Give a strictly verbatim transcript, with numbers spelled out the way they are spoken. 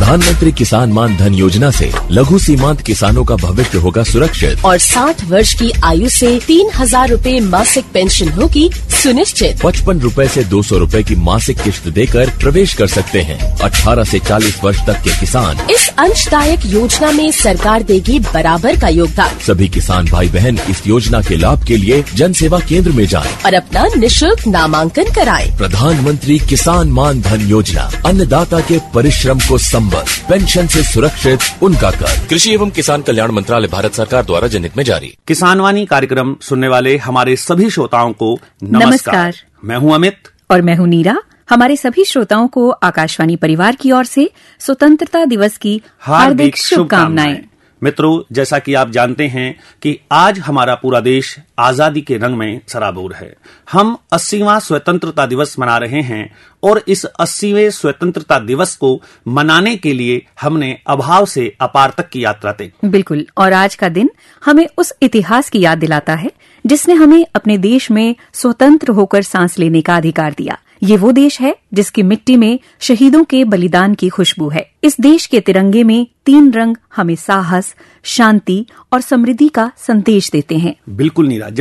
प्रधानमंत्री किसान मान धन योजना से लघु सीमांत किसानों का भविष्य होगा सुरक्षित और साठ वर्ष की आयु से तीन हजार रूपए मासिक पेंशन होगी सुनिश्चित। पचपन रूपए से दो सौ रूपए की मासिक किश्त देकर प्रवेश कर सकते हैं। अठारह से चालीस वर्ष तक के किसान इस अंशदायक योजना में सरकार देगी बराबर का योगदान। सभी किसान भाई बहन इस योजना के लाभ के लिए जन सेवा केंद्र में जाएं और अपना निशुल्क नामांकन कराएं। प्रधानमंत्री किसान मान धन योजना, अन्नदाता के परिश्रम को संबल, पेंशन से सुरक्षित उनका कर। कृषि एवं किसान कल्याण मंत्रालय, भारत सरकार द्वारा जनहित में जारी। किसान वाणी कार्यक्रम सुनने वाले हमारे सभी श्रोताओं को नमस्कार, नमस्कार। मैं हूं अमित और मैं हूं नीरा। हमारे सभी श्रोताओं को आकाशवाणी परिवार की ओर से स्वतंत्रता दिवस की हार्दिक शुभकामनाएं। मित्रों, जैसा कि आप जानते हैं कि आज हमारा पूरा देश आजादी के रंग में सराबोर है। हम अस्सीवां स्वतंत्रता दिवस मना रहे हैं और इस अस्सीवें स्वतंत्रता दिवस को मनाने के लिए हमने अभाव से अपार तक की यात्रा तय। बिल्कुल, और आज का दिन हमें उस इतिहास की याद दिलाता है जिसने हमें अपने देश में स्वतंत्र होकर सांस लेने का अधिकार दिया। ये वो देश है जिसकी मिट्टी में शहीदों के बलिदान की खुशबू है। इस देश के तिरंगे में तीन रंग हमें साहस, शांति और समृद्धि का संदेश देते हैं। बिल्कुल नीरा।